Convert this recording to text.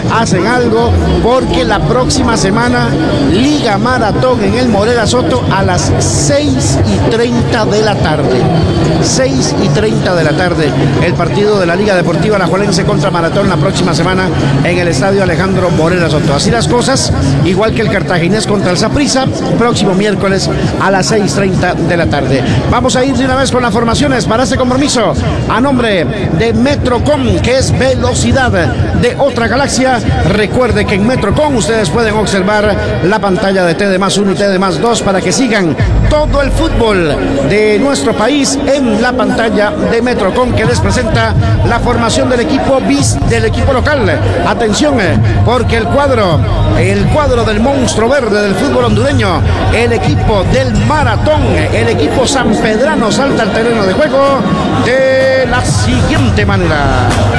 hacen algo, porque la próxima semana Liga Maratón en el Morera Soto a las 6:30 de la tarde. 6:30 de la tarde, el partido de la Liga Deportiva Alajuelense contra Maratón la próxima semana en el estadio Alejandro Morera Soto. Así las cosas, igual que el cartaginés contra el Saprissa, próximo miércoles a las 6:30 de la tarde. Vamos a ir de una vez con las formaciones para este compromiso a nombre de Metrocom, que es velocidad de otra galaxia. Recuerde que en Metrocom ustedes pueden observar la pantalla de TD+1 y TD+2 para que sigan todo el fútbol de nuestro país en la pantalla de Metrocom, que les presenta la formación del equipo bis del equipo local. Atención, porque el cuadro del monstruo verde del fútbol hondureño, el equipo del Maratón, el equipo sanpedrano salta al terreno de juego de la siguiente manera.